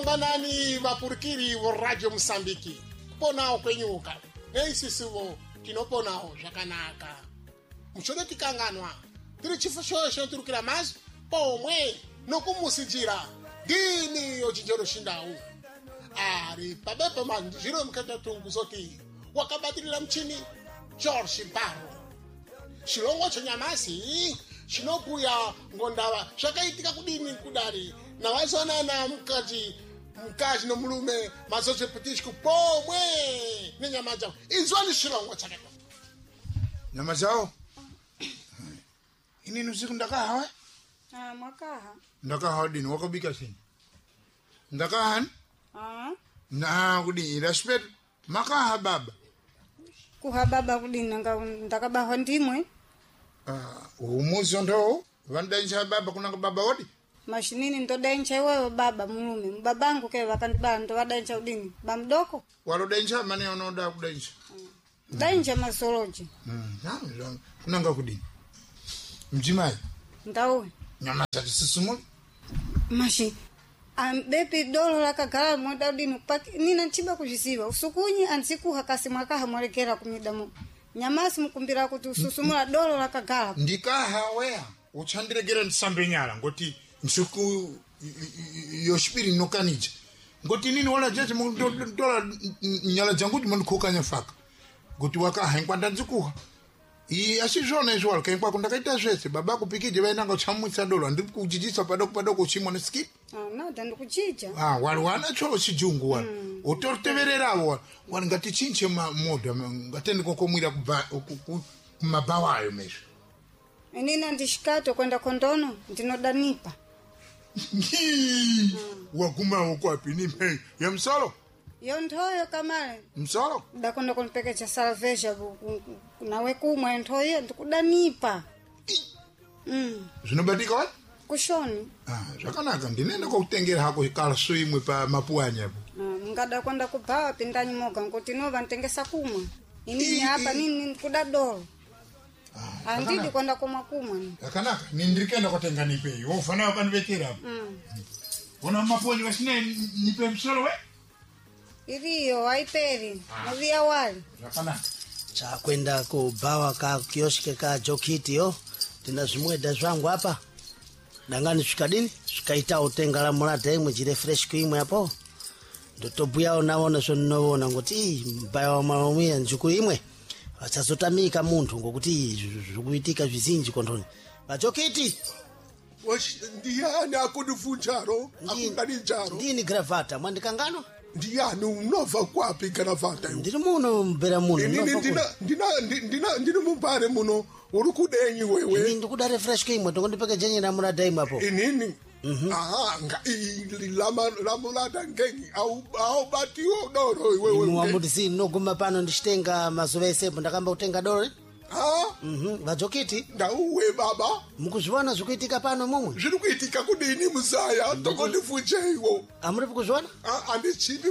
Banani vapurikiri wa Radio Msambiki. Ponao kwenyuka. Neisisiwo tinoponao zvakanaka. Mchode tikanganwa. Tiri chifo shosho turukira mazi. Pomwe nokumusinjira. Dini yochinjero shindau. Ari pabepa manjiro mkata tunguzoti. Wakabatirila mchini George Baro. Shilongo chanyamasi. Shinokuya ngondawa. Shakaitika kudini kudari. Na wazona na mkaji no mulume mazote petishku pomwe ni nyama zao izwani shilongo chakeko nyama zao ini nusiku ndakaha mwakaha ndakaha dini wakabika sini ndakahan na kudini respect makaha baba kuha baba kudini ndakabaho ndimwe umuzi ndo vandaisha baba kunanga baba wadi mashinini ndodaincha wewe baba mulume babangu ke vakandibala ndovadaincha udini bamdoko walodaincha mane onoda kudaincha daincha masoloji kunanga kudini mjimai ndauwe nyama zati sisumuli mashi bepi dolo lakagala moda udini kupaki nina nchiba kujisiwa usukunyi ansikuha kasi mwakaha mwalekera kumidamo nyamasi mkumbira kuti ususumula dolo lakagala ndikaha wea uchandiregera ndisambe nyala ngoti nsuku yoshpiri nokanija ngoti nini wala jeje dola nyala janguti mandikoka nyafaka ngoti waka hankwanda nzikuha asizvona izvo wala kaikwa kundakaita zvese baba kupikije vainanga uchamwisa dola ndiri kujijisa padoko chimwe neski nada ndikuchija wali wana cholo chijungu wala utoritevererawo wali ngati chinche moda ngatende kokomwira kumabawayo mesho nina ndishikato kwenda kondono ndinodanipa waguma uko api ni mei ya msalo yontoyo kamale msalo dakonda kunipeke cha salvesha nawe kumwe ntoyo ndikudanipa zvinobadika wati kushoni zvakanaka ndinenda kokutengera hako kala suimwe pa mapuanya apo ngada kwenda kubawa pindanyi moga ngoti nova ntengesa kumwe inini hapa nini kuda dolo andidi kwenda kumwa yakanaka nindirikenda kwatenga nipe wofana wakanivekera hapo ona maponyi wasine nipe msolo we iriyo haiperi mavia wali yakanaka chakwenda kubawa ka kioske ka jokiti yo tina zvimweda zvangu hapa dangani svikadini svikaita utengala mulata imwe chire fresh kuimwe hapo ndotobuyao naona zvoninoona ngoti mbaya wa malomwe njuku imwe vachazotamika muntu ngokuti zvikuitika zvizinji kondoni vajokiti ndiyani akundivunjaro akunganijaro ndini gravata mwandikangano ndiyani unobva kwapi gravata ndiri muno mbera muno ndini mumbare muno uri kudenyi wewe ini ndikudare fresh keimwe tongondipeke jenyera mulata imwe apo inini lamulata ngengi aubatiwo doro wewe mwambuti si noguma pano ndichitenga mazuva esepo ndakamba kutenga doro vajokiti ndauwe baba mukuzviona zvikuitika pano mumwe zviri kuitika kudini musaya tokondivunjeiwo amuripi kuzviona handichipi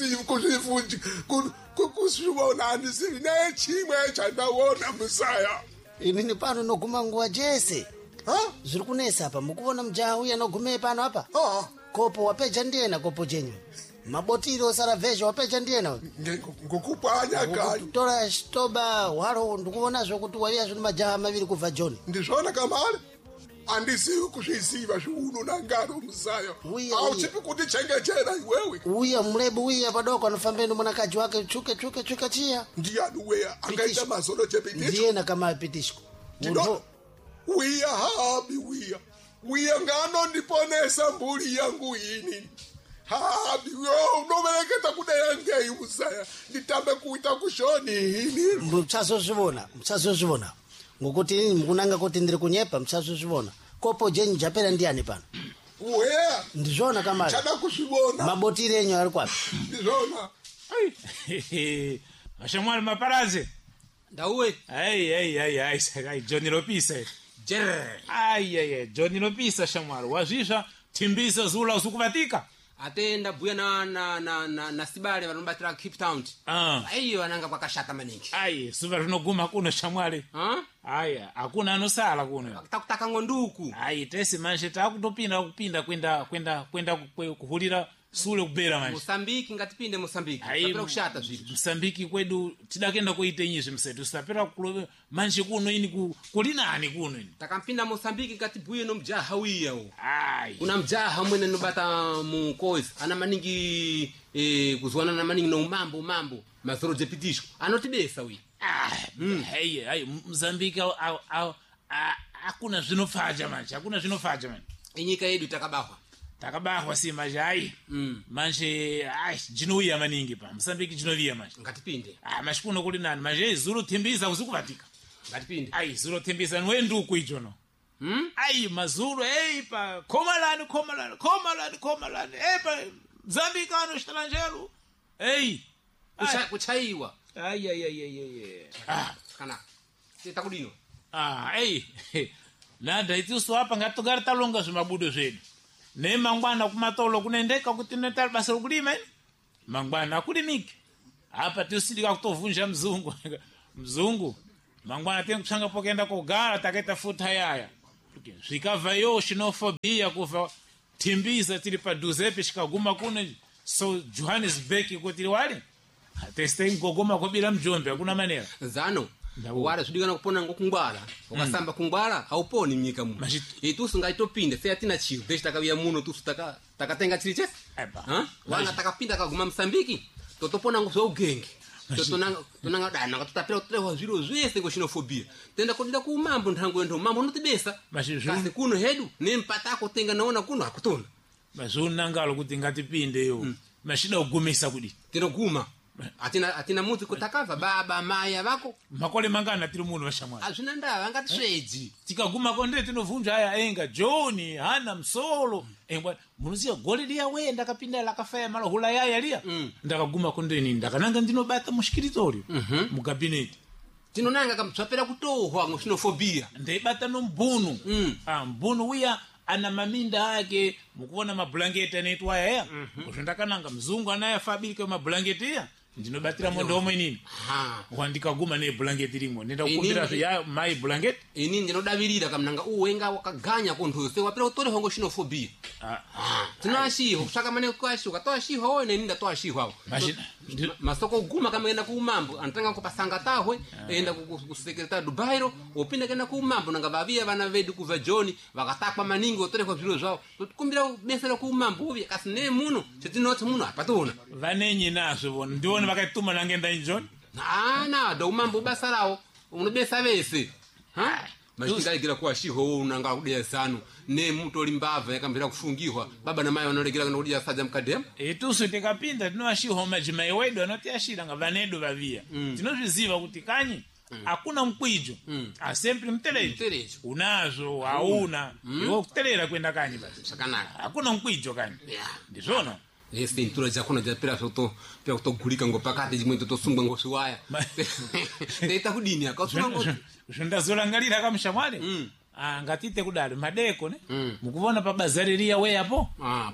kuzviona handisivi nechimwe chandaona musaya inini pano noguma nguva jese zviri kunesa apa mukuona mujaha uya nogume pano apa kopo wapeja ndiyena kopo chenyu mabotiro osara vesha wapeja ndiyena ngokupanya kani tora shitoba waro ndikuonazvo kuti waiya zvino majaha maviri kubva John ndizvona kamari handisivi kuzviziva zviuno nangaro musaya hauchipi kuti chengechera iwewe uya murebu uya padoko anofamba nomunakaji wake chuke chiya ndiyani weya angaita mazoro chepitishwa ndiyena kamapitishwa wiya habi wiya nganondiponesa mburi yangu ini habi unovereketa kudayangei musaya nditambe kuita kushoni ini muchazozvivona ngokuti mukunanga kuti ndiri kunyepa muchazozvivona kopo jenyu japera ndiyani pano weya ndizvona kamari chada kuzvivona mabotiro enyu ari kwapi ndizvona ashamwali maparaze ndauwe ai John Lopisa John Lopisa shamwali wazvisva timbisa zula usukuvatika atenda buya na sibale vanombatira Cape Town aiyo ananga kwakashata maningi suva rinoguma kuno shamwali aya hakuna anosala kuno takutaka ngonduku tesi manje takutopinda kwenda kuhulira sule kubera manje Mosambiki ngatipinde Mosambiki tapera kushata zviri Mosambiki kwedu tidakenda kuite nyizvi msetu sitapera kulo manje kuno ini kulinani kuno ini takampinda Mosambiki ngatibuye nomujaha wiyawo ai kuna mjaha mwene nobata mukozi ana maningi kuzwana na maningi no mambo mazoro jepitisho anotibesa wi hey Mozambique hakuna zvinofaja manje inyika yedu takabahwa si manje ai manje jinouya maningi pa Mozambique jinouya manje ngatipinde mashikuno kuli nani manje zuru timbiza kuzikuvatika ngatipinde zuru timbiza nwendu kuijono ai mazuru pa komalani pa Mozambique ano estrangeiro kuchaiwa kana sitakudino nada itiso hapa ngatogara talonga zvimabudo zvedu ne mangwana kumatolo kunaendeka kuti notali basa rokulima mangwana akulimiki hapa tisidika kutovunja mzungu mangwana tenkutsanga pokenda kogara takaita futa yaya zvikabva yo xenofobia kuva timbiza tiri paduzepe xikaguma kuno so Johannesburg kuti wali teste ngogoma kobira mjombe hakuna manera zano wala zvidikana kupona ngokungwala ukasamba kungwala hauponi mnyika muno itusu ngaitopinde se atina chiu desha takawiya muno tusu takatenga chiri chese wanga takapinda kaguma Msambiki totopona ngozogenge tonanga dana katutapira kutrewa zviro zvese ngoxenofobia tenda kodida kumambo nthango ndo mambo notibesa kasi kuno hedu nempatako tenga naona kuno hakutona mazunangalo kuti ngatipinde yo mashida ugumisa kudi tinoguma atina muti kutakava baba maya vako makole mangana tiri munhu vashamwari azvina ndava ngatisvedzi tikaguma konde tinovunja aya enga John hana msolo engwa munoziya gole liya we ndakapinda lakafaya malahula yaya liya ndakaguma konde nini ndakananga ndinobata mushikiritorio mugabineti tinonanga kamtswapera kutohwa ngoxenofobia ndeibata nombunu mbunu uya ana maminda ake mukuona mablanketi aneitwa aya ndakananga mzungu anayafabirika mablanketi ya ndinobatira mondo omwe nini wandikaguma ne blanketi rimwe nenda kukumbira ya my blanket ini ndinodavirira kamnanga uwenga wakaganya kontose wapera utore hongo xenofobia tinashiho kusaka mane kwashuka toashiho one ninda toashiho hawo masoko guma kamenda kuumambo antanga kupasanga tahwe enda kusekretari Dubairo opinda kenda kuumambo nanga vavia vana vedu kuva John vakatakwa maningi otore kwa zviro zvawo tokumbira besera kuumambo uvi kasine muno chetinoti muno apatona vanenyi nazvo ndione vakaituma nangenda John da umambo basa rawo unobesa vese mashingaikira kuwa shiho unanga kudia sanu ne mtu olimbava yakambira kufungihwa baba na mai wanolegera kana kudia sadza mkadem tusu tikapinda tinoshiho majima yewedu anoti ashira nga vanedu vavia tinozviziva kuti kanyi hakuna mkwijo asempli mtelejo unazo hauna iwo kutelera kwenda kanyi basi sakanaka hakuna mkwijo kanyi ndizvona cintura jakona japera pya kutogulika ngopakati chimwe totosungwa ngoswiwaya teita kudini akasunga zvindazolangalira kamushamwari ngatite kudali madeko ne mukuvona pabazariria we apo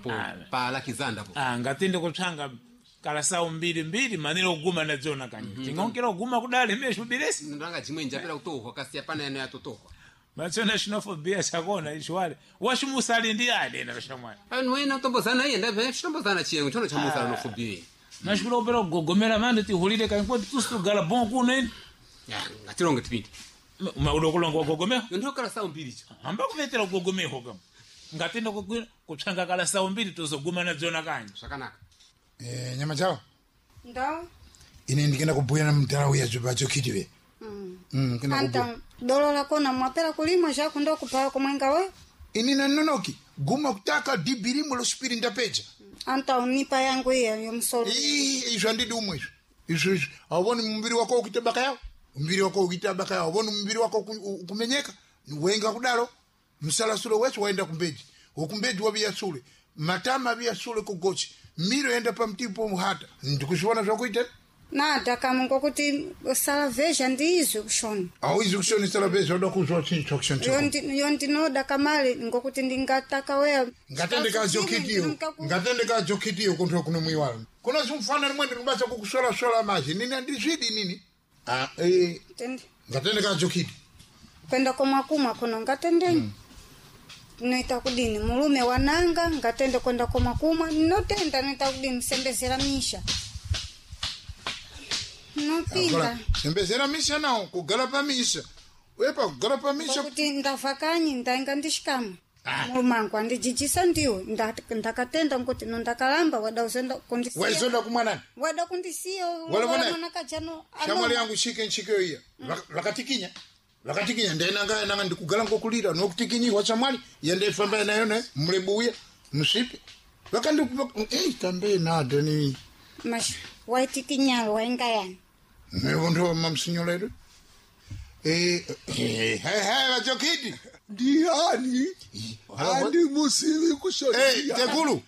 pa lakizanda po ngatinde kutsvanga kalasau mbiri manira kuguma nadzona kanyi tingaukira kuguma kudali mesho biresi ndanga chimwe njapera kutohwa kasiya pana yano yatotohwa machona xenofobia chakona ishwale washimusali ndi ade na vashamwari wena tombozana iye ndabe xitombozana chiyengo chono chamusala nofobia nashikula opera kugogomera mande tihulire kankwati tusitugala bon kuno eni ngatilonge tipindi udokulonga kugogomera ndokala saa mbiri cho amba kuvetera kugogomeho kama ngatenda kutsvanga kala saa mbiri tozoguma nadzona kanyi zvakanaka nyama chawo ndao ine ndikenda kubhuya na mtara uya zvibachokiti ve anta dolo lakona mwapera kulima zvaku ndo kupara kumwenga we ini nanonoki guma kutaka dibirimo lospiri ndapeja anta unipa yangu iya yomsolo izvo andidi umwe izvo awoni mumbiri wako ukitebaka yawo umbiri wako ukitebaka yawo awoni mumbiri wako kumenyeka wenga kudalo msalasuro wese waenda kumbeji wokumbeji wabiya sule matama biya sule kugochi miro enda pamtipo muhata ndikushona zvakuita nada kama ngokuti salaveja ndizo kushona awizi kushona salaveja oda kuzwa chincho kushona yondinoda kamali ngokuti ndingataka weya ngatende ka jokitiyo kontro kuno mwiwala kuna zumfana rimwe ndikubasa kukushola maji nini andizvidi nini tende ngatende ka jokiti kwenda komwakuma kuno ngatendeni noita kudini mulume wananga ngatende kwenda kuma notenda noita kudini sembezera misha nopinga sembezera misha nao kugala pa misha wepa kugala pa misha kuti ndavakanyi ndainga ndishikama mumangu andijijisa ndiwo ndakatenda kuti nondakalamba wada uzenda kundisiya waizonda kumwanani wada kundisiya wala kajano shamwali yangu nchike iya vakatikinya nanga ndikugala ngokulira nokutikinyiwa chamwali yende famba nayo ne mlebuya msipi vakandi tambe nada ni mash waitikinyalo waingayani ndo mamsinyoledo vachokiti ndiani andi musivi kushoni tekulu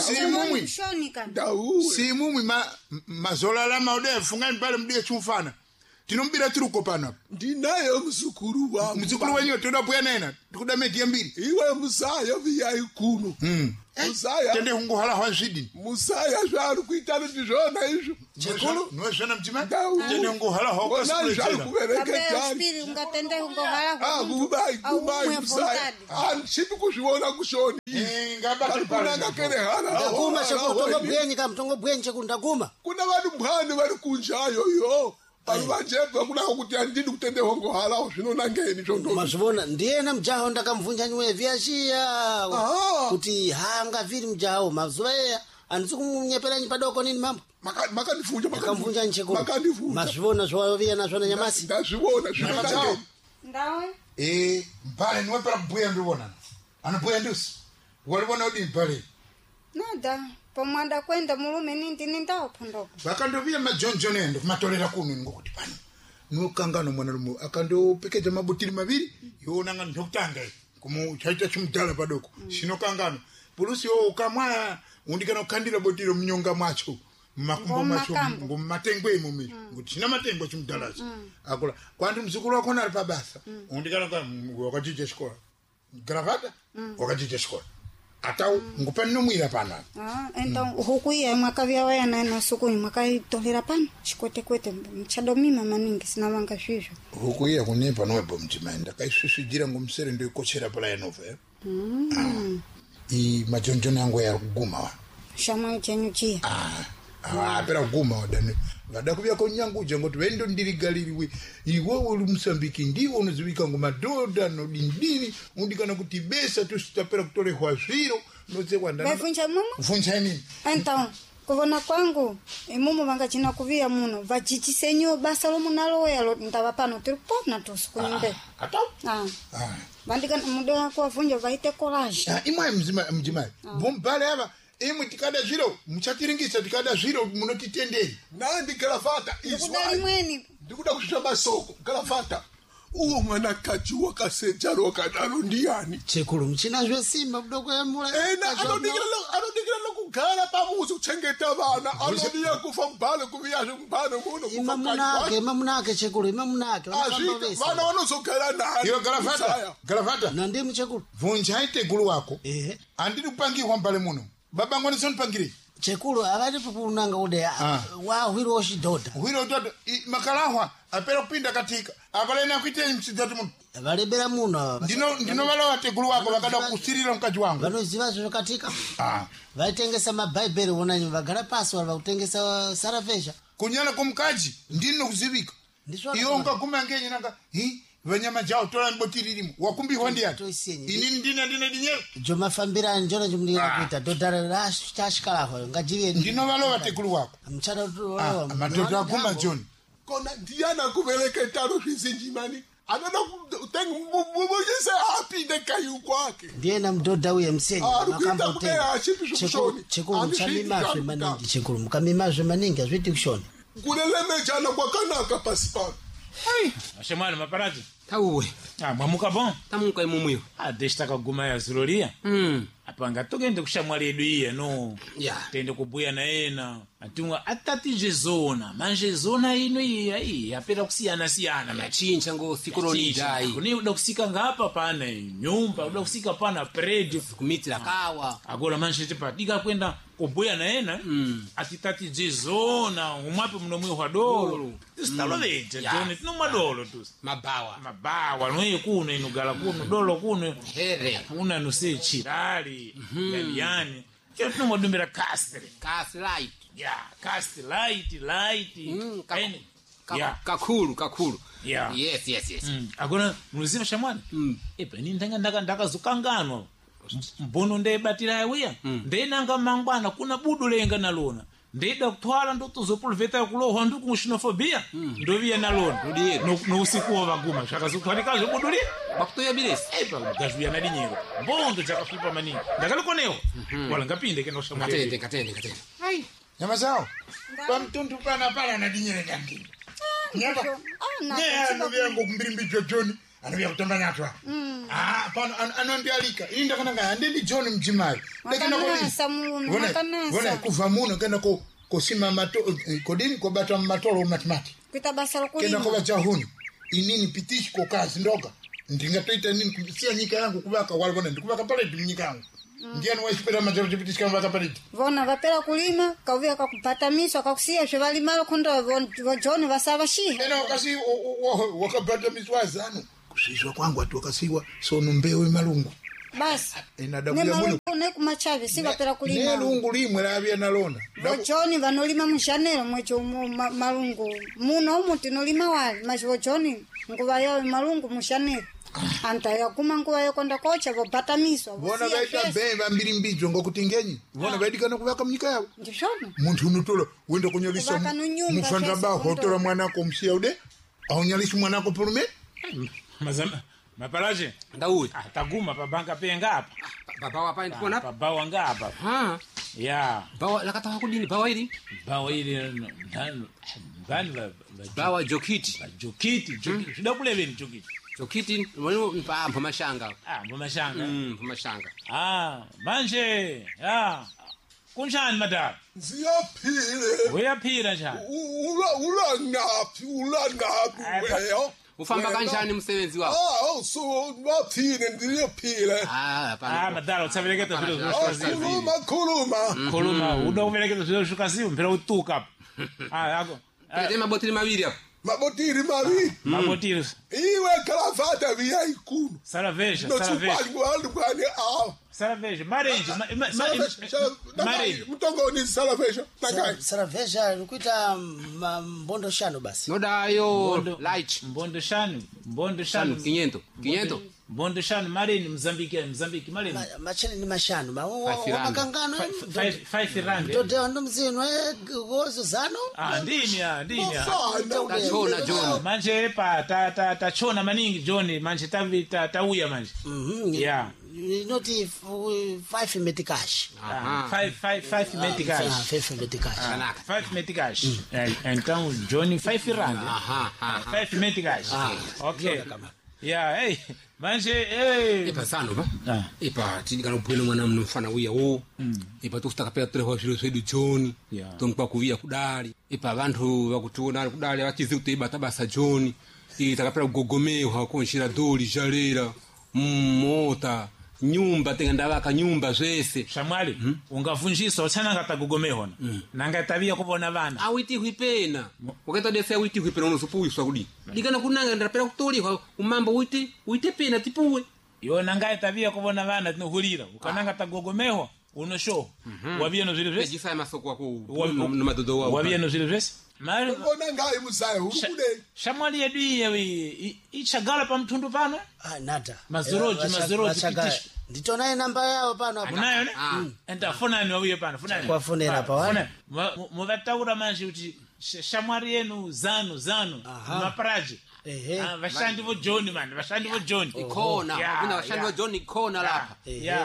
simumwi mazolala maude fungani pale mdiye chumfana tinombira tiruko pano ndinaye mzukuru wenyewe todapuya nena tikudametia mbiri iwe musaya viyai kuno musaya tende hungohala hwanzidi musaya zvaari kuitana ndizvona izvo chekulu nwezvona mtima tende hungohala hwakasikulezera kuberekejani ungatende hungohala kumai musaya chipi kuzviona kushoni ngabakunanga kere hala ndaguma chekutongobwenyi kamtongobwenyi chekulu ndaguma kuna vanhu mphani vari kunjayo yo Paruvajepa kuna kuti andidi kutende hongo hala zvinonangeni zvondo. Mazvona ndiyena mjaho ndakamvunja nywe vyashiya. Kuti hanga viri mjaho mazuva eya andisi kumunyepera padoko nini mambo. Makandifunja nchekuru. Mazvona zvaviya nazvona nyamasi. Ndazvibona zvinonangeni. Ndawe? Mbale niwe para buya ndivona. Anabuya ndusi. Walibona udi mbale. Nada. Pomanda kwenda mulume nindi ndawo pondoko. Vakandovia majonjone ende kumatolera kuno ngokuti pano. Nukangano mwana lumu akandopekeja mabutili maviri yonanga ndokutanga kumuchaita chimudala padoko. Shinokangano. Pulusi ukamwa undikana ukandira botiro mnyonga mwacho. Makumbo macho ngomatengwe mumi. Kuti china matengo chimudalazi. Akula kwanti mzukuru wako nali pabasa. Undikana kwa wakajije shikola. Gravata wakajije shikola. Atau ngupani nomwira pana. Então hukuya mwakavya waya na sukuni mwakaitolera pana chikwetekwete mchadomima maningi sina wanga shizho. Hukuya kunepa noebo mchimenda kaiswisijira ngomsere ndio kochera pala yanove. I majonjone yangu ya kuguma wa. Shama chenyuchia. Apera kuguma wadani. Vadakuvya konyanguja ngoti wendo ndirigaliriwe iwe uli Msambiki ndiwo unoziwika ngomadoda no dindini undikana kuti besa tusitapera kutole hwazviro noze kwandana vafunja mama funja nini então kuvona kwangu imumu vangachina kuvia muno vachichisenyo basa lomunaloya lo ndava pano tiri pona tosukunimbe atau vandika mudo wako wafunja vaite courage imwe mjimai bombale ava imwe tikada zviro muchatiringisa tikada zviro munotitenderi nandi Garavata izwa mweni ndikuda kusvika masoko Garavata uwo mwana kachi wakasejaro wakadaro ndiani chekulu mchina zvesimba mudoko yamura anodikira lokugara pamuzi kuchengeta vana anodiya kufa mbale kuviyazve mbane muno imamunake chekulu imamunake vana vanozogara nani iyo Garavata nandi muchekulu vunjaite gulu wako andiri kupangirwa mbale muno baba ngoni sonipangire chekulu avati pupunanga ude wa hwiro shidota makalahwa apera kupinda katika avalena kuite msidzati muno valebera muno ndino valowa tegulu wako vakada kusirira mkaji wangu vanoziva zvo katika vaitengesa mabhaibheri onanyi vagara pasi vari vakutengesa saravesha kunyana kumkaji ndino kuzivika iyo ungaguma ngenye nanga vanyama jao tola mbotiririmo wakumbihwa ndiani inini ndina dinyero jomafambira njona jomndira kuita dodara rashikalaho ngajive ndino valova tekulu wako mchada madodha aguma joni kona ndiana kuveleketano zvizinjimani anoda kutenga mumuyise apinde kayu kwake ndiyena mdodha uye msenyi chekulu mchamimazve maningi chekulu mukamimazve maningi hazviti kushona kulelemejana kwakanaka pasi pano Ashemwana maparaji. Tauwe. Mwamuka bon. Tamuka imumuyo. Deshta kaguma ya zulolia. Apanga togende kushamwali edu iye no. Tende kubuya na ena. Atunga atatije zona. Manje zona ino iya apera kusiyana machincha ngo sikuroni dai. Kuni udakusika ngapa pana nyumba, udakusika pana predio kumitira kawa. Agora manje tipa diga kwenda kubuya na ena. Atitatije zona umwape mno mwe hwadolo. Tistaloveje tone tino madolo tu. Mabawa. bawa noye kuno inogala kuno dolo kuno here una nuse chirali yani che tinomodumbira castle light cast light kakulu Yeah. yes agora muziva shamwani epa ni ndakazokanganwa mbono ndebatira yawiya ndenanga mangwana kuna budu lenga nalona ndeda kutwala ndotozopulveta kuloha ndi kuxinofobia ndoviya nalona no usiku wavaguma zvakazotwarikazo buduli bakutoya bilesi epa gazviya nadinyero mbondo dzakafipa maningi ndakalikonewa wala ngapinde kenoshamwali katende nyama zao pamtundu pana nadinyere nyangini nyamba anovyango kumbirimbidzwa John anovya kutamba nyatwa pano anondialika ini ndakananga handindi John mdzimai vona kuva muno kenda kosima kodini kobata matolo matimati kuita basa la kenda kulima kova jahuni inini pitishi kokazi ndoga ndingatoita nini kusiya nyika yangu kuvaka walivona ndikuvaka paleti mnyika yangu ndiani waisipeta majaro tipitishi kama vaka paleti vona vapera kulima kauviya kakupatamiswa kakusiya zve valimalo kondo vojoni vasava shiha ena wakasi wakapatamiswa zano kusizwa kwangu ati wakasiwa sono mbewe malungu basi inadabuya muno nekumachavi si vapera kulima nelungu limwe lavya nalona vojoni vanolima mushanero mwecho malungu muno umu tinolima wali machi vojoni nguva yawe malungu mushanero anta yakuma nguva yokonda kocha vopatamiswa vona vaita be vambirimbidzo ngokuti ngenyi vona vaidikana kuvaka mnyika yavo ndishona muntu unotola uenda kunyalisa Kuvaka nunyumba, mufanda baho fesi, hotora mwanako musiya ude aunyalisi mwanako pulume mazama mapalaje ndauye taguma pabanga penga apa babawa pa ndipona pabawa ngapa ya bawa lakatawa kudini bawa ili ngani bawa jokiti zvidakuleveni jokiti mpa mashanga mashanga manje kunjani madala Ziyaphile. uyaphila njani Ulangaphi weyo? ufamba kanjani msebenzi wako So waphile ndiyaphile. madala utsavereketa zviro Khuluma. uda kuvereketa zviro zvikasiwa mphela utuka ako pete mabotiri maviri hapo Mabotiri maviri. mabotiri Iwe kalavata viya ikulu. salaveja marriage Mutongoni salaveja. Nakai. Saraveja likuita mbondo shano basi nodayo light mbondo shanu 500 mbondo shanu marini Mozambique marini macheni ni mashano makangano 5 rand todewa ndo mzino gozo zano ndini tachona John manje pa tachona maningi John manje tauya manje yeah noti 5 metikash 5 metikash 5 metikash 5 metikash então John 5 rand 5 metikash okay yeah hey manje ipa sano ba ipa tidikana kupwena mwana mfana uya ipa tufutaka pera treho zviro zvedu John tonkwa kuviya kudali ipa vantu vakutiona kudali vachizi kuti ibata basa John takapera kugogomewa konshira doli jalera mota nyumba tengandavaka nyumba zvese shamwali ungavunjisa uchananga tagogomehona nanga tavia kuvona vana awiti hwipena wakaita dese awiti hwipena unozopuwiswa kudi dikana kunanga ndapera kutoliwa umambo uite pena tipuwe yo nanga tavia kuvona vana tinohulira ukananga tagogomeho unosho wavia no zviro zvese ejisa masoko wako no madodo wao wavia no zviro zvese Mbona ngai musaye hukude. Shamwali yedu yewe ichagala pa mtundu pano nada mazuroji kitish nditonaye namba yao pano hapo unayo ne enda fona ni wawiye pano fona kwa fonera pa wana muvataura manje kuti shamwali yenu zanu mapraje vashandi vo John man vashandi vo John ikona kuna vashandi vo John ikona lapa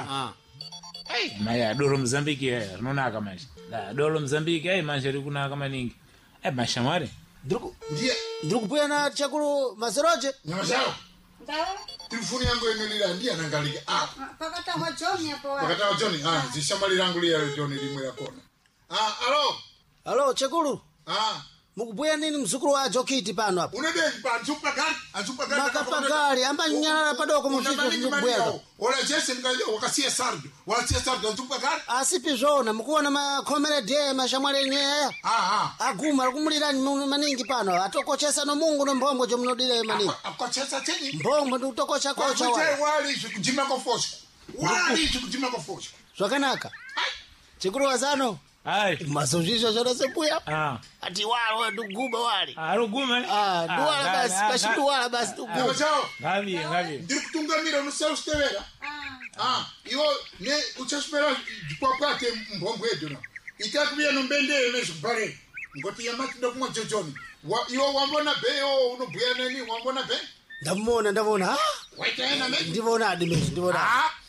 hey maya doro Mozambique rinonaka manje doro Mozambique manje rikunaka maningi mashamwari ndiri kubuya na chakulu mazeroje nyama zao telefoni yangu yenolira ndiye anangalika pakatawa John hapo wewe pakatawa John zishamali langu liya John limwe yakona alo chakulu mukubwera nini mzukulu wa Jokiti pano apa unadeni pa anzupagari makapagari ambanyala padoko muzikubwera ola jese ngayo wakasia sardo anzupagari asipizona mukuona makomerede mashamwalenye aguma kumulirani maningi pano atokochesa no Mungu no mbombo jo mnodile maningi akochesa cheni mbombo ndikutokocha kocha wali kujima kofosho zvakanaka chikuru wazano ai mazozvisho zvinosepuya ati walo nduguma wali aruguma duwala basi kashiduwala basi Ngabo chao ngavi ndiri kutungamira unosastevera iwo ne uchasipera kwapate mbombo yedu no itakubiya nombendele nezvibhare ngoti yamati ndokumwa jojoni iwo wambona beyo unobhuya neni wambona be ndamona waitaena me ndivona adimezi ndivona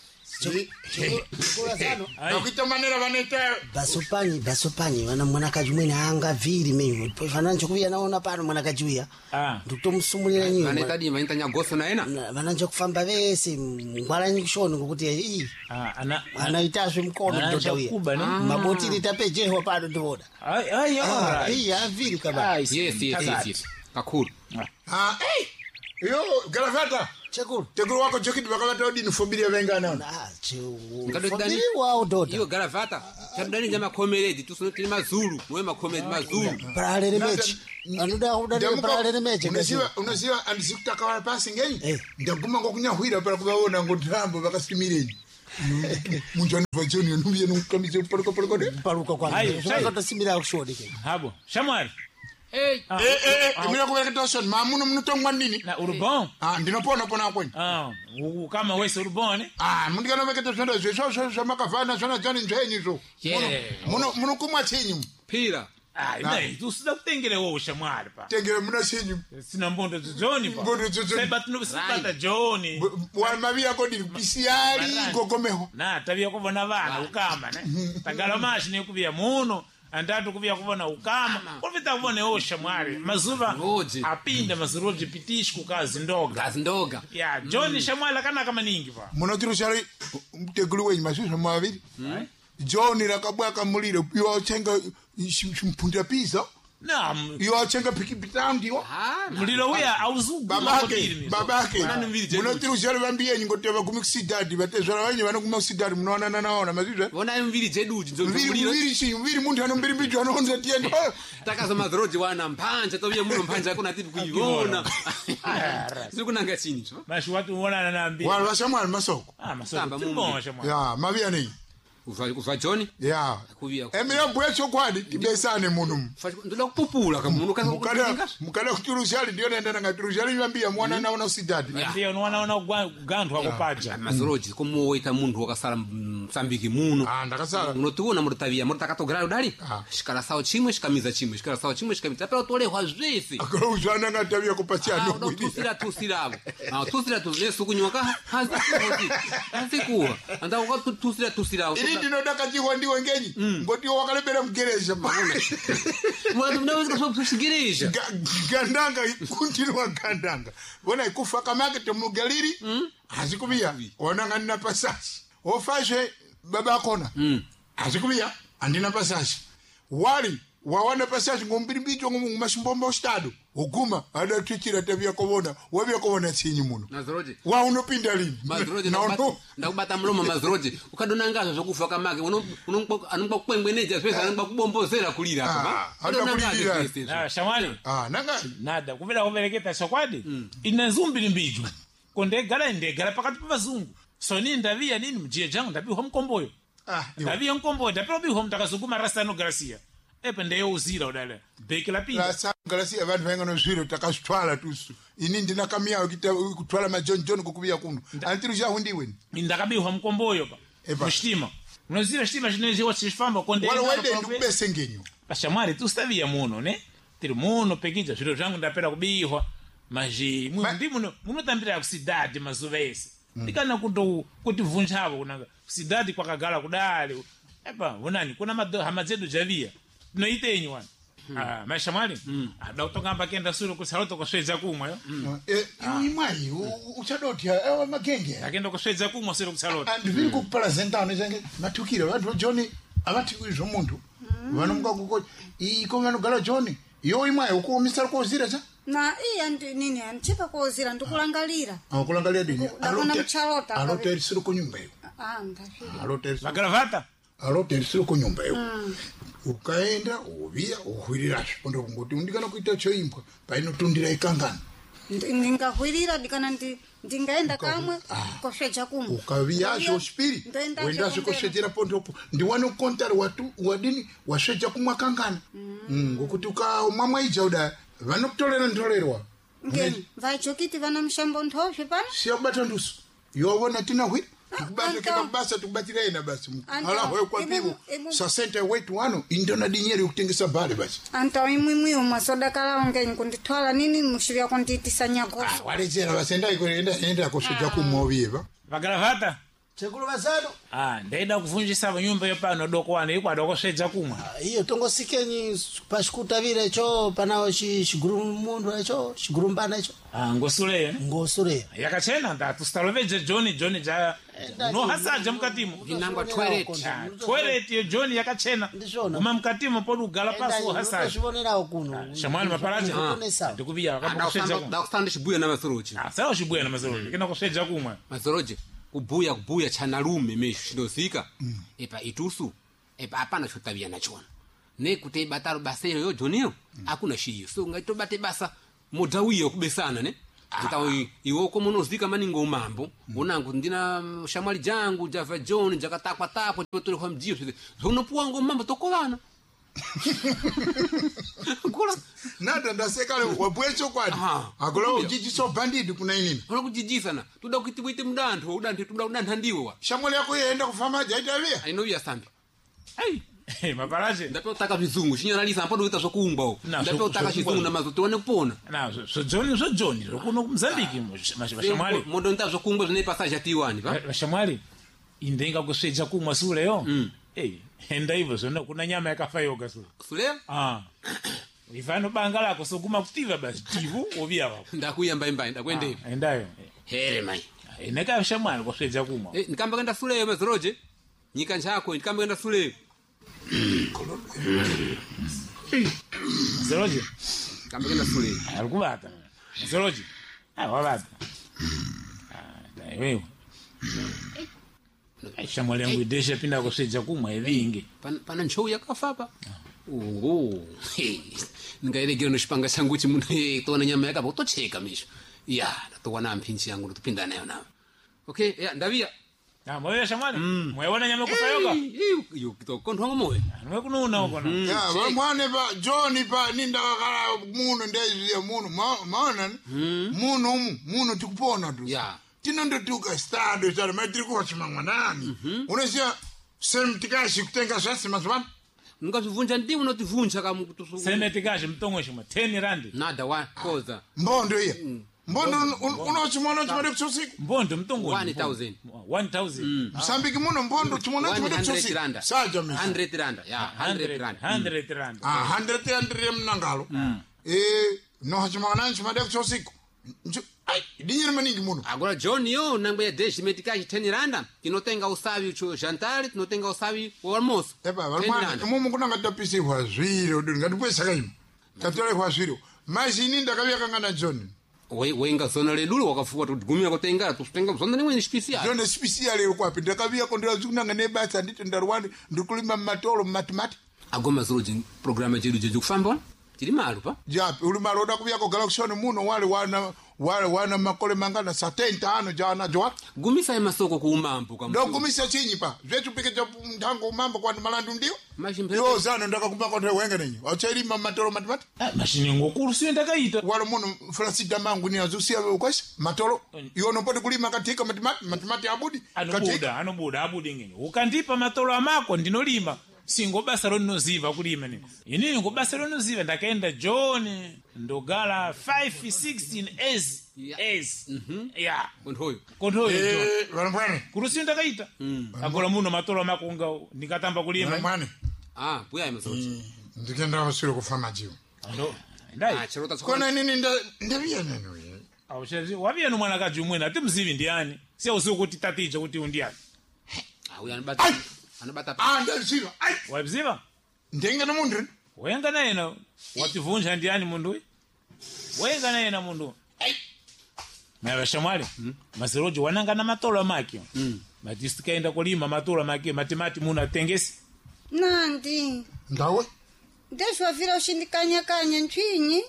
nakuita manera vanoita basupanyi vana mwanakaji mwene angabviri menyu vana nchokuviya naona pano mwanakaji uya ndikutomusumulira nyinyi vanoita dima intanya goso naena vana nchokufamba vese ngwalanyi kushoni ngokuti anaitazve mukono dota uya mabotiri tapejehwa pano ndivona aviri kaba yes kakuru yo garavata Chekuru wako Jokiti bakavata odini fobiria venga naona. Fobiri wao dota. Iyo garavata. Chadani jama komeredi tusonoti mazulu, mwe makomedi mazulu. Paralele mechi. Anuda paralele mechi. Unasiwa andisikuta wala pasi ngenyi. Ndaguma ngokunyahwira para kubaona ngotrambo bakasimireni. Munjani vachoni nubiye nukamije paruka kwangu. Zvakata simira kushodi ke. Habo. Shamwari. Mira kuweka son mamuno mnutongwa nini na urubon ndinopona pona kwenye kama wese urubon mundikana weka sonda zvo makavana zona jani nzvenyi zvo muno kumwa chenyu pira Ai, tu sida kutengere wo Shamwari pa. Tengere muna chenyu. Sina mbondo John pa. Mbondo John. Seba tunobisipata John. Wa mavia ko diri pisiali gogomeho. Na tabia kubona vana ukama ne. Tagala mashi ne kubia muno. Andatu kubia kubona ukama. Ulivita kubona wo Shamwari. Mazuva apinda mazuroje pitishi kukazi ndoga. Kazi ndoga. Ya John Shamwari kana kama ningi pa. Muno tiru shari mtegulu wenyi masuza maviri. John rakabwaka muliro yo chenga shimpunda pizza. Naam. Yo chenga pikipita ndiwo. Muliro uya auzugu. Babake. Munotiru shari vambie ngoteva kumiksidadi batezora wenye vano kumiksidadi munoona naona mazizwe. Wona mviri jedu nzo mviri muntu anombiri mbijo anonza tiende. Takaza madroji wana mpanja tobiye muno mpanja kuna tipi kuiona. Sikunanga chini. Bashi watu uona na ambia. Wala Shamwari masoko. Masoko. Timbo Shamwari. Ya, mavia ni. Ufa John? Ya. Emira bwecho kwadi tibesane muno. Ndola kupupula kama muno kaza mukana kuturushali ndio nenda ngaturushali nyambia mwana naona usidadi. Ndio unaona gandu wako paja. Masoroji komo waita muntu wakasala Msambiki muno. Ndakasala. Unotuona murtavia murtakatogara udali. Shikala sawo chimwe shikamiza chimwe. Shikala sawo chimwe shikamiza. Pero tole hwazwese. Akauzana ngatavia kupatia ndo kwidi. Tusira abo. Tusira tuzlesu kunyoka hazikuwa. Anda tusira. Ndinodaka chiwa ndiwe ngenyi ngoti wakalebera mgereja maana unaweza kusigereja gandanga kuntirwa gandanga bona ikufa kamake tomugaliri azikubia onanga nina pasasi ofashe baba kona azikubia andina pasasi wali wawana pasasi ngombiri mbicho ngomashimbombо estado oguma ada tuchira tabia kubona wabia kubona chinyi muno mazroje wa unopinda lini mazroje ndakubata mlomo mazroje ukadona ngazo zokufa kamake anomba kwengweneja pesa anomba kubombozera kulira hapa adona Shamwari nanga nada kuvela kuvereketa sokwadi inazumbi mbiju ndegala pakati pavazungu so ni ndavia nini mjie jangu ndabiho mkomboyo ndavia mkomboyo ndabiho mtakazunguma rastano Garcia epe ndeyo uzira udale beke la pina rastano Garcia vanhu venga no zwiro takasitwala tusu ini ndina kamia kutwala ma John kukubia kuno antirusha hundiwe ndakabiho mkomboyo pa mshtima unazira shtima chinezi wachifamba konde wala wende ndubese ngenyo Shamwari tu stavia muno ne tiri muno pekija zviro zvangu ndapera kubihwa maji muno tambira kusidadi mazuvese ndikana kuti vunjavo kunanga kusidadi kwakagala kudale epa unani kuna hama zedu javia noitenyi wana Shamwari adautonga kenda suru kusaloto kuswedza kumwa yo imwai uchadoti ewa magenge akenda kuswedza kumwa suru kusaloto andiviri kupresenta nizenge matukira vantu John abati kuizvo muntu vanomuka kuko iko vanogala John iyo imwe ukumisala kozira cha na iya nini anchipa kozira ndikulangalira akulangalia dini ndakona mchalota alotel silo ku nyumba hiyo ndafika alotel Vagravata. alotel silo ku nyumba hiyo ukaenda uvia uhwirirashi pondo ngoti undikana kuita choimbwa painotundira ikangana ndingahwirira dikana ndingaenda kamwe kosveja kumwe ukaviyazvo spiri wendazvo kosvejera pondopo ndiwane kontari wadini wasveja kumwe akangana ngokuti ukamwamwaija uda vanokutolera ntolerwa ngeni vachokiti vana mushambo ndovhe pana siya kubata ndusu yovona tina hwi tikubazokeka basa tikubatira ina basi ala hoyo kwa bibu sasenta wetu wano indona dinyeri ukutengesa bale basi anta imwimwiwo masodakala ngeni kunditwala nini mushivya kunditisa nyagoso walezera basenda enda kosveja kumwoviva Vagravata. chekulu vasano Ndaida kuvunjisa nyumba yo pano doko wane ikwada kosvedza kumwe. iyo tongosikenyi paxikutavira icho panawo xigurumundu icho xigurumbana icho Ngosule. ngosuleya Yakachena ndatusitaloveje John ja no hasaja mukatimo. Vinangwa toilet. Toilet yo John yakachena. Ndishona. Uma mukatimo podu gala paso hasaja. xivonerawo kuno Shamwali maparaja. Kunesawo. Ndikuvia akakosvedza kumwe. Ndakusanda chibuya na Masoroji. Sawa chibuya na mazoro. Kina kosvedza kumwe. Masoroji kubuya chanalume mesho chinozika epa itusu epa apana chotavia nachona nekuti bataro basero yo Johniyo akuna shiyo so ngaitobate basa modawiyo kubesana ne Kita iwoko munozika maningo umambo unangu ndina shamwali jangu java John jakatakwa tapo totole kwa mjio zonopuwa ngo mambo tokolana kula nada ndasekale wabwecho kwani akola ujijiso bandidi kuna nini ona kujijisana tuda kutibwite mdanto udante tuda udanta ndiwo shamwali yako yenda kufamaja itavia ainovia sambi Maparaje. ndapewa taka vizungu chinyaralisa apo doita sokumba ndapewa taka chizungu na mazoto wane kupona So John kuno Mozambique mashamwali. mondo ntazo kumba zine passage atiwani pa Mashamwali indenga kusvedza kumwe sule yo. Enda hivyo so kuna nyama yakafa yoga sule. sule Ivano banga lako so kuma kutiva basi tivu ovia wapo. ndakuyamba imba ndakwende Endayo. here mai Neka shamwali kusvedza kumwe. nikamba kenda sule yo mazoroje nyika njako nikamba kenda sule Zeroji. kamba kenda sule Alkubata. Zeroji. Wabata. Wewe. Shamwali yangu idesha pinda kusvedza kumwe evingi. pana nchou yakafapa ngaelegera noxipanga changu chimunhu tona nyama yakapa utocheka misho ya ndatowana mphinchi yangu ndotopinda nayo nawo okay ya ndavia Moyo shamwali. Mweona nyama kufa yoga. yo kitokonthwa moyo Nwe kununa uko na. ya vamwane pa John pa ninda kakala muno ndeziya muno maona muno tikupona tu ya tinondotuka stado chale matiri kuwachimangwa nani unaziya semtikashi kutenga zvasi mazvano mungazvivunja ndimu notivunja kamukutusu Semetikaje mtongo shima 10 rand. nada wa koza mbondo iya mbondo unochimona chimade kuchosiku Mbondo mtongo 1000 1000. msambiki muno mbondo chimona chimade 100 kuchosiku randa saja misa 100 randa ya 100 randa 100 rand. 100 ya mnangalo no hachimanga nani chimade kuchosiku ai dinyiri maningi muno agora John yo nangwe ya desh metikashi 10 randa tinotenga usavi cho jantari tinotenga usavi wa almost epa valmwana mumu kunanga tapisirwa zviri udini ngatipwesa kaima tatolekwa zviri mazi ini ndakavia kangana John wenga zona ledulo wakafuwa tudigumira kutenga tutenga zona nimwe ni special John special ero kwapi ndakavia kondera zikunanga nebasa nditi ndarwani ndikulima matolo matimati agoma zoroji programa chedu jeje kufamba tiri malu pa japi uli maroda kuvia ko galaxy muno wale wana makole mangana sa 10 jana jwa gumisa ya masoko kuumambo kwa ndo kumisa chinyi pa zvetu pike cha mtango mambo kwa malandu ndio mashimbe yo zana ndakakumba kwa wenga nenyi wachairi matolo matimati Mashini ngokuru sio ndakaita. wala muno frasida mangu ni azusia kwesi matolo yono pode kulima katika matimati abudi Anobuda abudi ngene. Ukandipa matolo amako ndinolima. Singo basa ronoziva kulima nini. Ini ngo basa ronoziva ndakaenda John ndogala 516 S. Ya. Konthoyo. vanapwane Kurusi ndakaita. Agola muno matolo amako nga nikatamba kulima. vanapwane buya ya masoroji ndikenda wasiro kufama jiwo Ndo. Ndai. chirota kona nini ndavia neno ye Awushazi wabia no mwana kaji umwena ati mzivi ndiani. Sia usiku kuti tatija kuti undiani. uya anabata ndaziva ai Wabziva? ndenge no mundu wenga naye na wativunja ndiani mundu wenga naye na mundu na bashamwale maseroji wananga na matola maki matisi kaenda kulima matola maki matimati muna tengesi nandi ndawe ndeshwa vile ushindikanya kanya nchinyi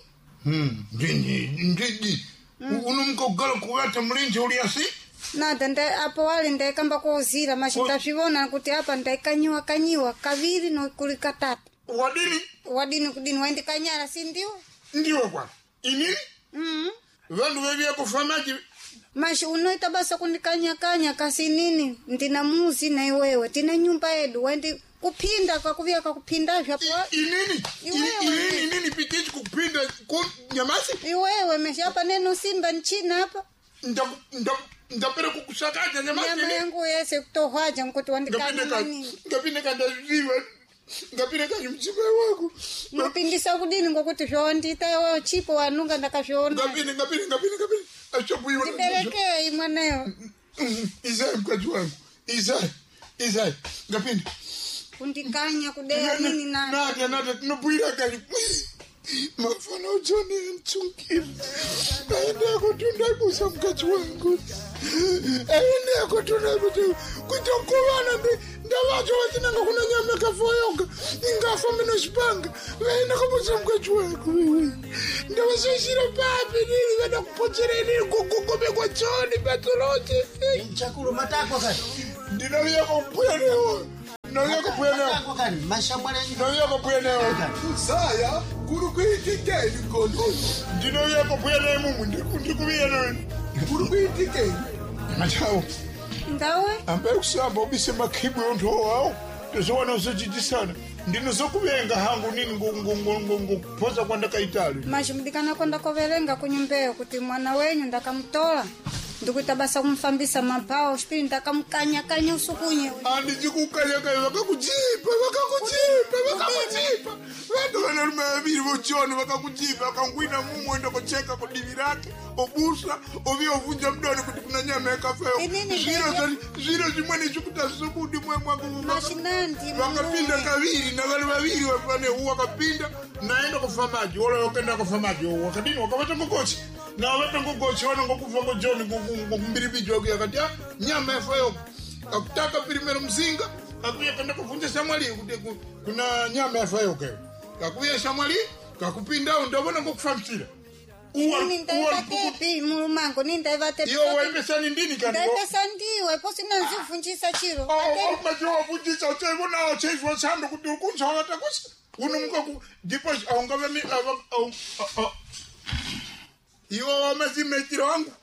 ndiji unumkogala kuwata mlinzi uliasi nada apo wale ndaikamba kuuzira mashitashivona kuti hapa ndaikanyiwa kaviri no kulikatatu wadini kudini waindikanyara si ndiwe kwa ini vandu vevye kufamaji mashi unoita basa kundikanya kasi nini ndina muzi na iwewe tina nyumba edu waindi kupinda kakuvia kakupindavyo hapo inini pitichi kupinda nyamasi iwewe mesha hapa neno simba nchina hapa ndapere kukusakaja nyamasi nyama yangu yese kutohwaja mkuti wandikanya nini ngapinde kandaziva ngapinde kanyu mchima wako ngapindisa kudini ngokuti vyondita yo chipo wanunga ndakashona ngapinde achobuiwa tiberekei mwanayo izai mkaji wangu izai ngapinde kundikanya kudea nini nada tinobuira kanyu mafana ujoni mchungiri aende akutunda kusa mkaji wangu aende akutunda kutokulana ndavacho vatinanga kuna nyama kafoyoka ingafa mino shipanga vaenda kamusa mkaji wangu ndavasishira papi nini vada kupochera inini kugugome kwa choni patolote chakulu matako kani ndinavia kumpuya newo saya kuri kuitikeni kono ndinoya kopuyana mumu ndikubiyana kuri kuitikeni machawo ndawe ambaye kusamba ubise makhibu yontho wawo tozowana uzochitisana ndinozokuvenga hangu nini nguphoza kwandakaitali mashimudikana kwanda koverenga kunyumbeyo kuti mwana wenyu ndakamutola ndikuita basa kumfambisa mapao shpiri ndakamkanya usukunye andijikukanyakanya vakakujipa vantu vanarume vaviri vochoni vakakujipa vakangwina mumwe ndokocheka kudivi rake obusa oviya ovunja mdoni kuti kuna nyama yakafayo zviro zvimweni zvikuti hazvisokudi vakapinda kaviri navali vaviri vapane wakapinda naenda kufamaji wakaenda kufamaji wakadini wakavatongokochi navatongokochi vanongokufa ngojoni ngokumbiripidzi wako yakati nyama yafayo akutaka pirimero mzinga akuya kanda kuvunja shamwali kuti kuna nyama yafayokeyo kakuya shamwali kakupindawo ndavona ngokufambisira mulumango iyo waipesani ndini kandaipesa ndiwe posina nzivunjisa chiro machiwavunjisa uchaivonawo chaizwa chando kuti ukunza wakatakusa unomukaku ndipo aungavami iwo wamazimekiro wangu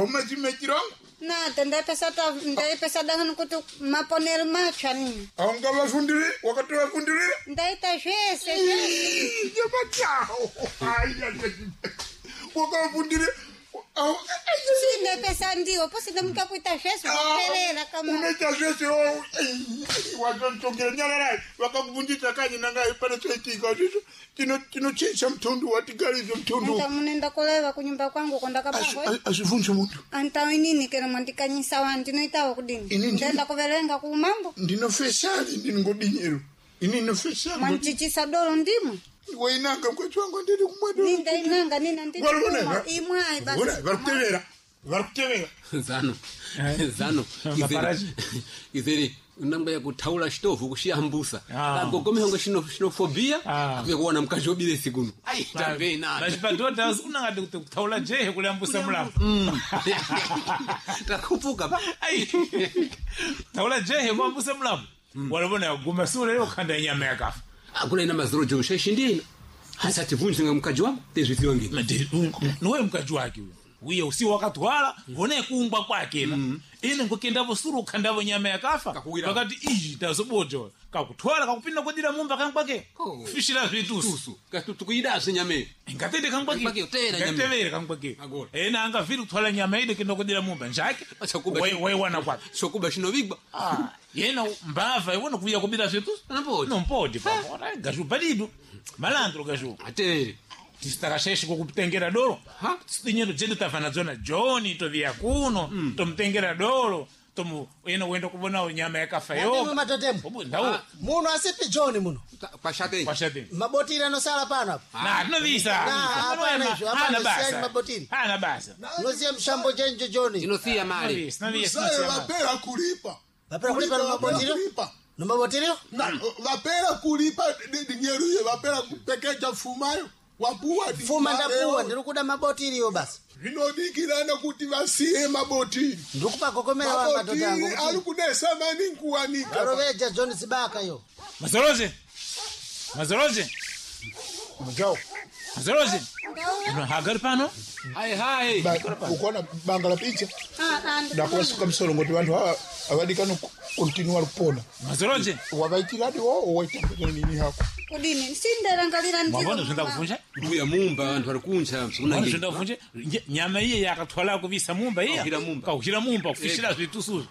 nada ndaipesa dangani kuti maponero matsva nini aungavafundire wakati vafundire ndaita zvese nyamatawo wakavafundire sindepesa ndiwo posina muka kuita zvese vaperera unoita zvese watotongera nyararai vakakuvundisa kanyi nangai pane choitika zvizo tinochinja mutundu watigarize mutundu munenda kuleva kunyumba kwangu kondakapahwe azvivunzi muntu antawo inini kena mwandikanyisa wanu ndinoitawo kudini ndaenda kuverenga kumambo ndinofesani ndiningodinyero ini nofesani mwanchichisa dolo ndimo wainanga mkwati wangu ndiri kumwedo nindainanga nina ndikuma imwai basi varikutevera zano izeri unangaya kutaula shitovu kushiyambusa agogomehongo shinofobia akuye kuona mkazi obile sikuno tambei nachipadhodha unangati kuti kutaula jehe kuliambusa mulamu takupuka taula jehe kuambusa mulamu walivona yaguma sura leo kanda nyama yakafa akuna ina maziro josheshi ndina hasati vunjinga mkaji wangu tezvizi wangeni nowe mkaji wake uye usi wakatwala vone kuungwa kwake ine ngokendavo suru ukandavo nyama yakafa pakati izhi tazobojo kakutwala kakupinda kodira mumba kankwake kufishira zvitusu tukuidazve nyama ngatende kankwake kankwake ena angavhiri kutwala nyama ide kenda kodira mumba njake waiwana kwake shokuba shinovigwa yena mbava iwona kuya kubira zvitusu nompodi gazhubhadidu malandro gazhu atere tistakasheshe kokutengera dolo tinyero dzedu tafana dzona John tovia kuno tomtengera dolo tomu ena uenda kubona nyama yakafa Ndimo yo matotemo. ndau Muno asipi John muno. Kwashate. kwashate Mabotili anosala pano hapo. na tunovisa hapana hizo, hapana, siani mabotili. hana basa Nozie mshambo chenjo John. Inosia mali. Mzee vapera kulipa. Vapera kulipa na mabotili? Na mabotili? Vapera kulipa dinyeruye vapera kupekeja fumayo. Wapuwa di. Fuma ndapuwa ndirukuda mabotili yo basi. Vinodikirana kuti vasiye mabotili. Ndikupa kokomera wa matoto yangu. Mabotili alukudesa mani nkuwanika. Aroveja John Sibaka yo. mazoroje mjao mazoroje hagar pano Hai. ukona banga la picha Ah, ndakwasuka msolo ngoti vantu hawa avadikano kontinua kupona mazoroje wavaitiradi wo waita nini hako kudini sindarangalira mabona zvinda kuvunja Kuya mumba vantu vari kuncha mabona msikunangi. zvinda kuvunja nyama iye yakatwala kuvisa mumba iye Kauhira mumba. kauhira mumba kufishira zvitusuzi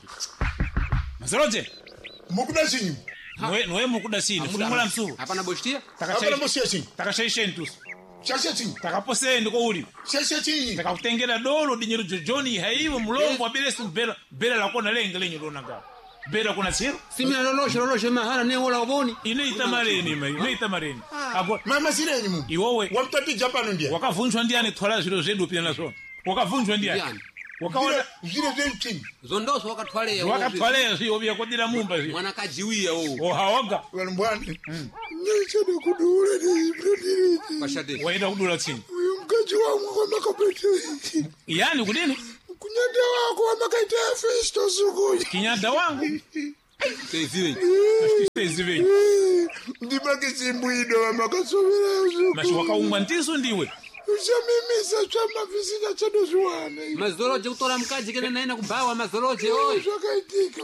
mazoroje mukuda chinyu nowe mukuda chini funumula msuvu Hapana boshtia? apana mosiya chinyu takashaisheni tusu shasha chinyu takaposeni ko uli shasha chinyi takakutengera dolo dinyeru jojoni haiwo mulongo wa bele simbela bela lakona lenge lenye lona nga bela kuna chiro Simina loloshe mahala ne wola oboni. inoita mareni mai inoita mareni apo mama sirenyi mu iwowe wamtati japano ndiye wakavunjwa ndiani twala zviro zvedu pia nazo wakavunjwa ndiani Ndiani? wakaona zviro zvenchini Zondoso wakatwaleya. wakatwaleya zviyo vya kodira mumba zviyo Mwana kajiwiya o. ohawaga vanhu nechada kudura nezvibrodiri Kwashate. waenda kudula chini uyu mukadzi wangu kwamakapeta yani kudini kunyada wako wamakaita festo sukunya kinyada wangu Teziwe. tezivenyi ndimake chimbwido wamakasoverayo mashi suku wakaumwa ndiso ndiwe uchamimisa zvamavhisina chadozviwana Mazoroje kutora mkaji kene naina kubawa mazoroje oi. zvakaitika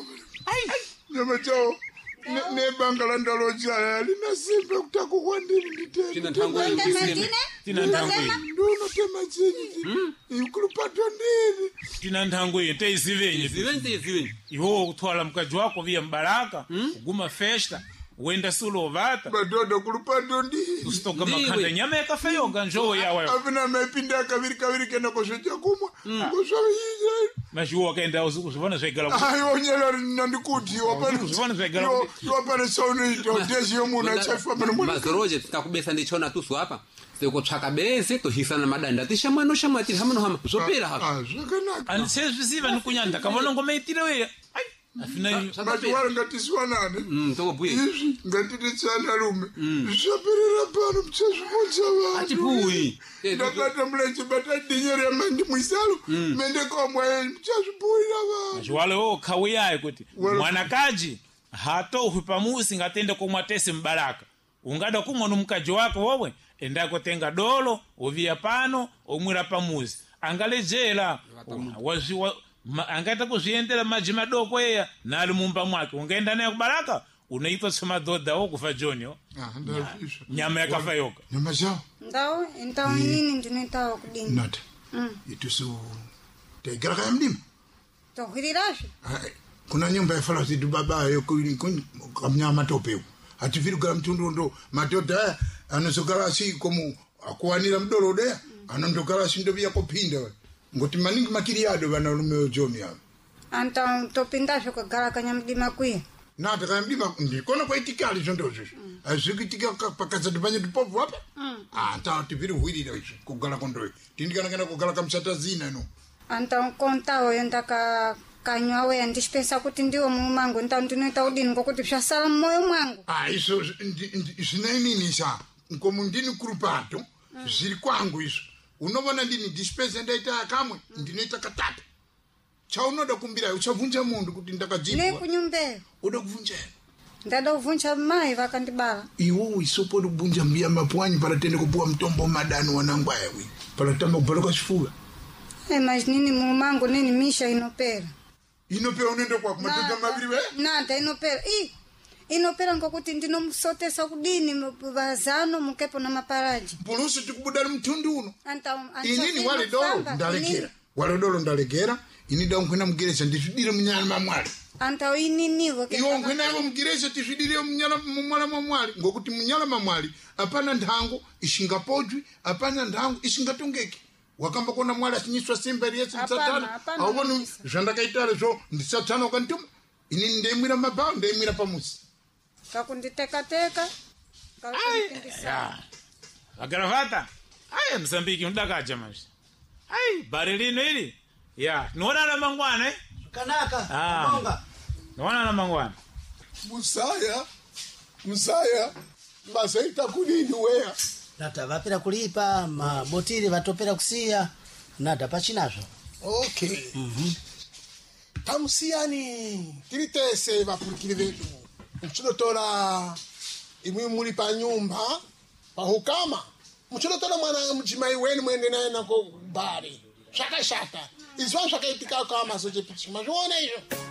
nyama chao nebanga landalochaya lina simba kutako kwandiri nditenda China ntango yusime. tina nthango iyi ndonotema chinyi ikulupato ndiri tina nthango iyi teizivenyi Teziwe. iwo kutwala mkaji wako via mbaraka kuguma festa wenda sulovata madoda kulupato ndiri usitoga Ndiwe. makhanda nyama yakafa yoga njowo yawayo avina maipinda kaviri kena kozvecha kumwa kozvaviize mashiwo wakaenda usiku zvivona zvaigala aionyela nandikuti Zvivona zvaigara kuti- wapane saunoita uteziyo munhu achafamba nemwana Mazoroje titakubesa ndichona tusu hapa. Sekutsvaka bese tohisana madanda tishamwano shamwatiri hamano hama. Zopera hapa. zvakanaka andisezvisiva nikunyanda kavona ngomaitire weya afina matiwari ngatiswanane Togobuye. izvi ngatidetsana rume zvaperera pano muchazvimodza vanhu Atipuyi. ndakata mulenje bata dinyero yamandi mwisalo mendekomwa muchazvibhuira vanhu zviwalewo khauyayi kuti mwanakaji hatohwi pamusi ngatende komwa tese mbaraka ungada kumwa nomukadzi wako wowe enda kotenga dolo oviya pano omwira pamuzi angalejera angaita kuzviendera maji madoko eya nali mumba mwake ungaenda naye kubaraka unaitwa semadhodha wo kufa jonio ndazvisva nyama yakafa yoga nyama zao ndau ndau nini ndinoitawo kudini nata ituso taigara kaya mdima tohwirirazvo kuna nyumba yafala zidu babayo kamnyama matopewu hatifiri kugara mtundondo madhodha aya anozogara asikomu akuwanira mudorodeya anondogara asindovia kopinda ngoti maningi makiriado vanarume john avo anta topindazvo kagara kanyamudima kwiya nata kaya mdima ndikona kwaitikali zvondozvizvo azvikuitika pakazati panye tipovu apa anta tiviri hwirira izvi kugara kondoyo tindikana kugara kamusatazina ino anta kontawoyo ndakakanywa weya ndichipensa kuti ndiwo mumangu nta ndinoita kudini ngokuti zvasara mumwoyo mwangu izvo zvinainini nkomu ndini kurupato zviri kwangu izvo unovona ndini dispensa ndaita kamwe ndinoita katatu chaunoda kumbira uchavhunja munhu kuti ndakadzipwa nekunyumbeyo uda kuvhunjera ndada kuvhunja mai vakandibala iwo isopo kubvunja mbiya mapwanyi paratende kupuwa mutombo madani wanangwaya wi paratamba kubhala kwachifuva mazinini mumangu nini misha inopera inopera unoenda kwako madhodha maviri we nada inopera inopera ngokuti ndinomusotesa kudini vazano mukepo na maparaji pulusi tikubuda mtundu uno anta inini wale dolo ndalegera wale dolo ndalegera ini da nkwena mugereza ndizvidire munyala mamwali anta ininiwo iwo nkwena yavo mugereza tizvidire munyala mamwali ngokuti munyala mamwali apana nthango isingapodwi apana nthango isingatongeki wakamba kona mwala sinyiswa simberi yesi Hapana, msatana hapana, awonu kabisa. zvandakaitare zvo ndisatana ukandituma ini ndemwira mabao ndemwira pamusi kakunditekateka kakundipindisa vagaravata ai msambiki ndakaja manje ai bari lino ili ya noonana mangwana kanaka Ah. bonga noonana mangwana musaya mazaita kulini weya nata vapera kulipa mabotiri vatopera kusiya nada pachinazvo okay tamusiyani tiri tese vapurukiri vedu muchinotora imwi muri panyumba pahukama muchinotora mwana muchimai weni muende naye nako bari zvakashata izva zvakaitika kamazochepachima zviona izvo